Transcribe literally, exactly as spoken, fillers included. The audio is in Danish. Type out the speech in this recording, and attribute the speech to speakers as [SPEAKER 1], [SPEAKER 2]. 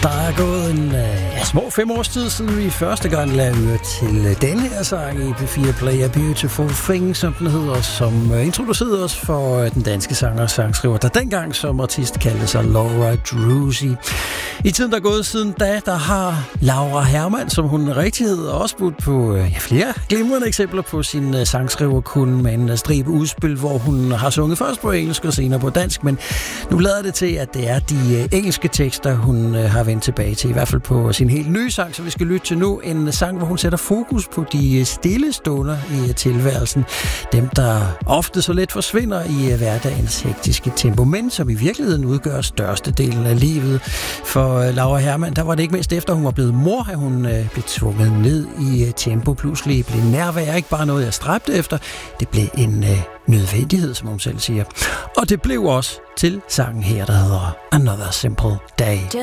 [SPEAKER 1] Der er gået en ja, små fem års tid siden vi første gang lavede høre til denne her sang i P fire Play, A Beautiful Thing, som den hedder, som introducerede os for den danske sanger og sangskriver, der dengang som artist kaldte sig Laura Druzy. I tiden, der er gået siden da, der har Laura Hermann, som hun rigtig hedder, også budt på ja, flere glimrende eksempler på sin sangskriverkunde med en stribe udspil, hvor hun har sunget først på engelsk og senere på dansk, men nu lader det til, at det er de engelske tekster, hun har vendt tilbage til, i hvert fald på sin helt nye sang, som vi skal lytte til nu. En sang, hvor hun sætter fokus på de stille stunder i tilværelsen. Dem, der ofte så let forsvinder i hverdagens hektiske tempo, men som i virkeligheden udgør størstedelen af livet. For Laura Hermann, der var det ikke mindst efter, hun var blevet mor, at hun blev tvunget ned i tempo. Pludselig blev nærvær ikke bare noget, jeg stræbte efter. Det blev en nødvendighed, som hun selv siger. Og det blev også til sangen her, der hedder Another Simple Day.